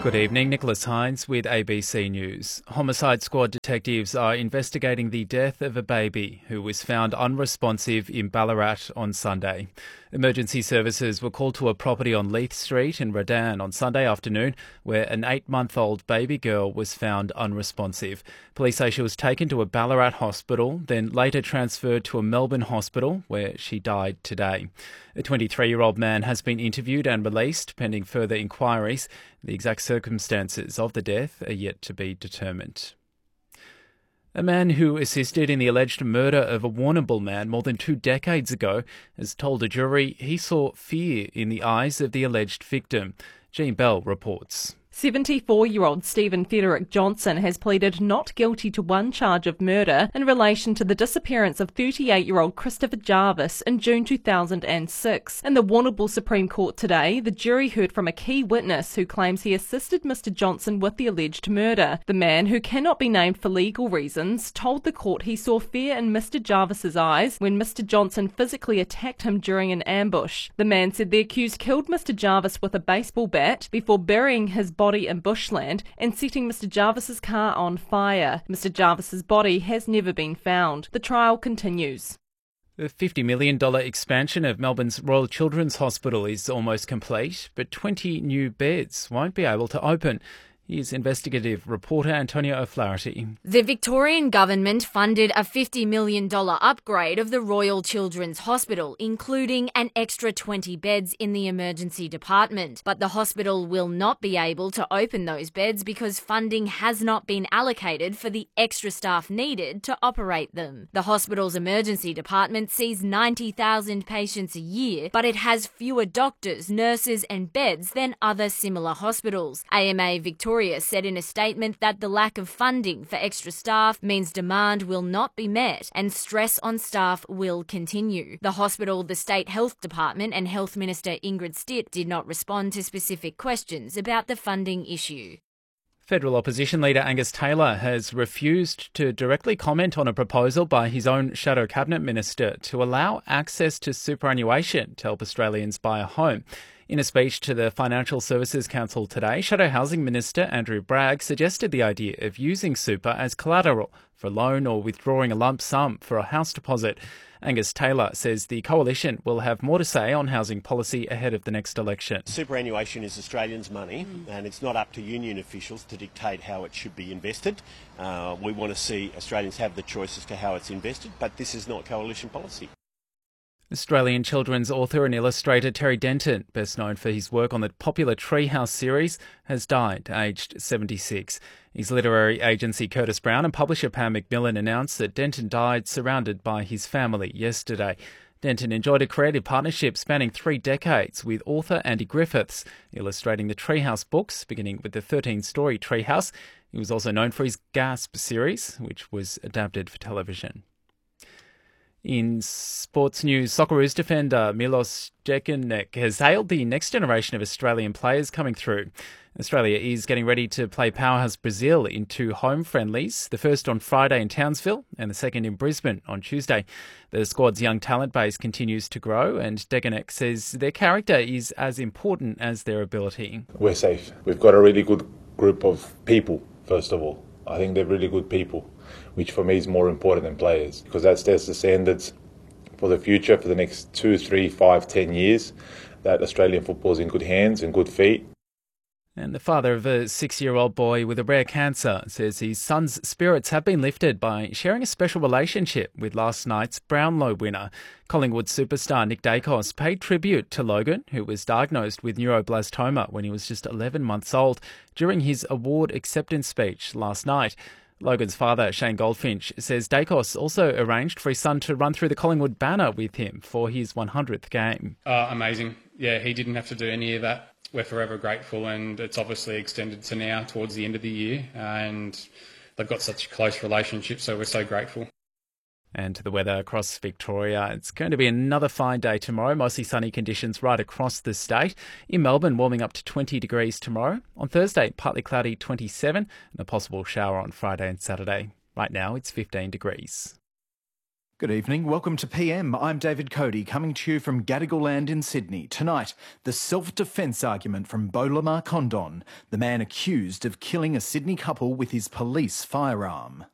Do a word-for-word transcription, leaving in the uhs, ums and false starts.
Good evening, Nicholas Hines with A B C News. Homicide Squad detectives are investigating the death of a baby who was found unresponsive in Ballarat on Sunday. Emergency services were called to a property on Leith Street in Redan on Sunday afternoon where an eight-month-old baby girl was found unresponsive. Police say she was taken to a Ballarat hospital, then later transferred to a Melbourne hospital where she died today. A twenty-three-year-old man has been interviewed and released pending further inquiries. The exact circumstances of the death are yet to be determined. A man who assisted in the alleged murder of a Warrnambool man more than two decades ago has told a jury he saw fear in the eyes of the alleged victim. Jean Bell reports. seventy-four-year-old Stephen Frederick Johnson has pleaded not guilty to one charge of murder in relation to the disappearance of thirty-eight-year-old Christopher Jarvis in June two thousand six. In the Warrnambool Supreme Court today, the jury heard from a key witness who claims he assisted Mister Johnson with the alleged murder. The man, who cannot be named for legal reasons, told the court he saw fear in Mister Jarvis's eyes when Mister Johnson physically attacked him during an ambush. The man said the accused killed Mister Jarvis with a baseball bat before burying his body body in bushland and setting Mister Jarvis's car on fire. Mister Jarvis's body has never been found. The trial continues. The fifty million dollars expansion of Melbourne's Royal Children's Hospital is almost complete, but twenty new beds won't be able to open. Here's investigative reporter Antonia O'Flaherty. The Victorian government funded a fifty million dollars upgrade of the Royal Children's Hospital, including an extra twenty beds in the emergency department. But the hospital will not be able to open those beds because funding has not been allocated for the extra staff needed to operate them. The hospital's emergency department sees ninety thousand patients a year, but it has fewer doctors, nurses and beds than other similar hospitals. A M A Victoria said in a statement that the lack of funding for extra staff means demand will not be met and stress on staff will continue. The hospital, the State Health Department and Health Minister Ingrid Stitt did not respond to specific questions about the funding issue. Federal opposition leader Angus Taylor has refused to directly comment on a proposal by his own shadow cabinet minister to allow access to superannuation to help Australians buy a home. In a speech to the Financial Services Council today, Shadow Housing Minister Andrew Bragg suggested the idea of using super as collateral for a loan or withdrawing a lump sum for a house deposit. Angus Taylor says the coalition will have more to say on housing policy ahead of the next election. Superannuation is Australians' money and it's not up to union officials to dictate how it should be invested. Uh, we want to see Australians have the choice as to how it's invested, but this is not coalition policy. Australian children's author and illustrator Terry Denton, best known for his work on the popular Treehouse series, has died, aged seventy-six. His literary agency Curtis Brown and publisher Pam McMillan announced that Denton died surrounded by his family yesterday. Denton enjoyed a creative partnership spanning three decades with author Andy Griffiths, illustrating the Treehouse books, beginning with the thirteen-story Treehouse. He was also known for his Gasp series, which was adapted for television. In sports news, Socceroos defender Milos Jekanek has hailed the next generation of Australian players coming through. Australia is getting ready to play powerhouse Brazil in two home friendlies, the first on Friday in Townsville and the second in Brisbane on Tuesday. The squad's young talent base continues to grow, and Jekanek says their character is as important as their ability. We're safe. We've got a really good group of people, first of all. I think they're really good people, which for me is more important than players, because that sets the standards for the future, for the next two, three, five, ten years, that Australian football is in good hands and good feet. And the father of a six-year-old boy with a rare cancer says his son's spirits have been lifted by sharing a special relationship with last night's Brownlow winner. Collingwood superstar Nick Dacos paid tribute to Logan, who was diagnosed with neuroblastoma when he was just eleven months old, during his award acceptance speech last night. Logan's father, Shane Goldfinch, says Dacos also arranged for his son to run through the Collingwood banner with him for his one hundredth game. Uh, amazing. Yeah, he didn't have to do any of that. We're forever grateful, and it's obviously extended to now towards the end of the year, and they've got such a close relationship, so we're so grateful. And to the weather across Victoria, it's going to be another fine day tomorrow. Mostly sunny conditions right across the state. In Melbourne, warming up to twenty degrees tomorrow. On Thursday, partly cloudy, twenty-seven, and a possible shower on Friday and Saturday. Right now, it's fifteen degrees. Good evening. Welcome to P M. I'm David Cody, coming to you from Gadigal Land in Sydney. Tonight, the self-defence argument from Bolamar Condon, the man accused of killing a Sydney couple with his police firearm.